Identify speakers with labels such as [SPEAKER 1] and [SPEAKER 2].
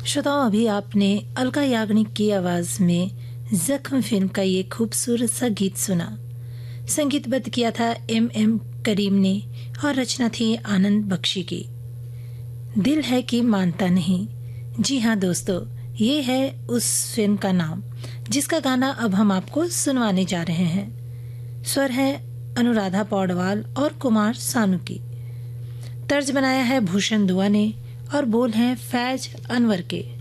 [SPEAKER 1] श्रोताओं, अभी आपने अलका याग्निक की आवाज में जख्म फिल्म का ये खूबसूरत सा गीत सुना। संगीतबद्ध किया था एम करीम ने और रचना थी आनंद बख्शी की। दिल है कि मानता नहीं। जी हाँ दोस्तों, ये है उस फिल्म का नाम जिसका गाना अब हम आपको सुनवाने जा रहे हैं। स्वर है अनुराधा पौडवाल और कुमार सानू की। तर्ज बनाया है भूषण दुआ ने और बोल हैं फैज अनवर के।